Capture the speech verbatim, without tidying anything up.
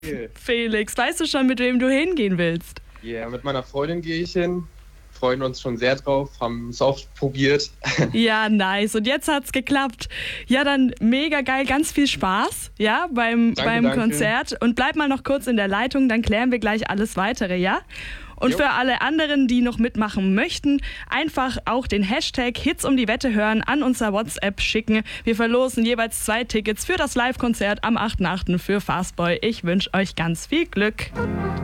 Felix, weißt du schon, mit wem du hingehen willst? Ja, yeah, mit meiner Freundin gehe ich hin. Freuen uns schon sehr drauf, haben es oft probiert. Ja, nice. Und jetzt hat's geklappt. Ja, dann mega geil, ganz viel Spaß, ja, beim, Danke, beim danke. Konzert. Und bleib mal noch kurz in der Leitung, dann klären wir gleich alles Weitere, ja? Und Jo. für alle anderen, die noch mitmachen möchten, einfach auch den Hashtag Hits um die Wette hören an unser WhatsApp schicken. Wir verlosen jeweils zwei Tickets für das Live-Konzert am achten achten für Fastboy. Ich wünsche euch ganz viel Glück.